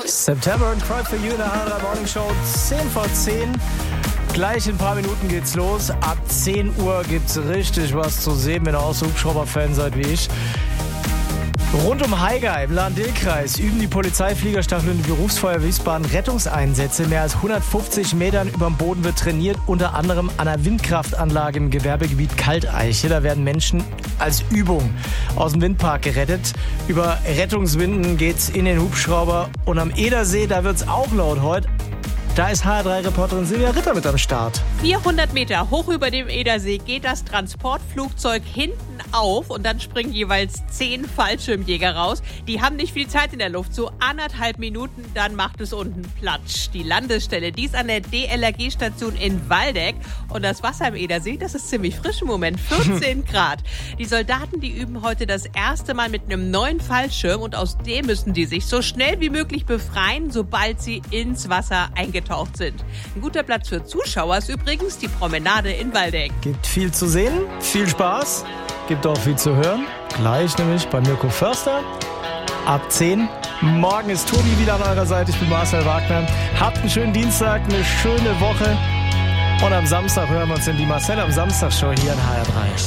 September and Cry for You in der HR3 Morning Show, 10 vor 10. Gleich in ein paar Minuten geht's los. Ab 10 Uhr gibt's richtig was zu sehen, wenn ihr auch so Hubschrauber-Fan seid wie ich. Rund um Haiger im Lahn-Dill-Kreis üben die Polizeifliegerstaffel und die Berufsfeuerwehr Wiesbaden Rettungseinsätze. Mehr als 150 Metern über dem Boden wird trainiert, unter anderem an einer Windkraftanlage im Gewerbegebiet Kalteiche. Da werden Menschen als Übung aus dem Windpark gerettet. Über Rettungswinden geht's in den Hubschrauber. Und am Edersee, da wird's auch laut heute. Da ist HR3-Reporterin Silvia Ritter mit am Start. 400 Meter hoch über dem Edersee geht das Transportflugzeug hinten auf und dann springen jeweils 10 Fallschirmjäger raus. Die haben nicht viel Zeit in der Luft, so 1,5 Minuten, dann macht es unten Platsch. Die Landesstelle, die ist an der DLRG-Station in Waldeck und das Wasser im Edersee, das ist ziemlich frisch im Moment, 14 Grad. Die Soldaten, die üben heute das erste Mal mit einem neuen Fallschirm und aus dem müssen die sich so schnell wie möglich befreien, sobald sie ins Wasser eingetaucht sind. Ein guter Platz für Zuschauer ist übrigens die Promenade in Waldeck. Gibt viel zu sehen, viel Spaß, gibt auch viel zu hören. Gleich nämlich bei Mirko Förster ab 10. Morgen ist Tobi wieder an eurer Seite. Ich bin Marcel Wagner. Habt einen schönen Dienstag, eine schöne Woche. Und am Samstag hören wir uns in die Marcel am Samstag Show hier in HR3.